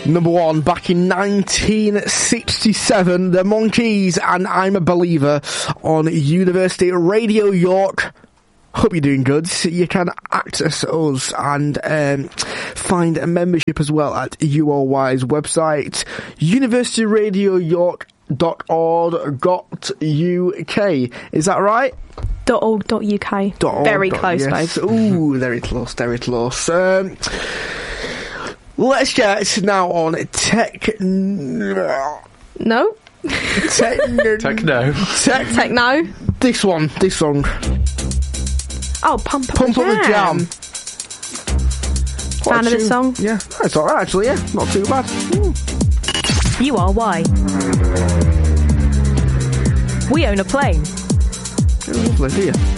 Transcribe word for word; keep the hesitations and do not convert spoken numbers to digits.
Number one, back in nineteen sixty-seven, The Monkees and I'm a Believer on University Radio York. Hope you're doing good. You can access us and um, find a membership as well at U O Y's website, university radio york dot org dot U K. Is that right? .org dot U K. .org. Very close, yes. babe. Ooh, very close, very close. Um, let's get now on tech... No? Techno. Techno. Tech- Techno? This one, this song. Oh, Pump Up Pump the Up the Jam. Jam. Fan of this song? Yeah, it's alright actually, yeah. Not too bad. Mm. U R Y. We own a plane. Lovely, do you?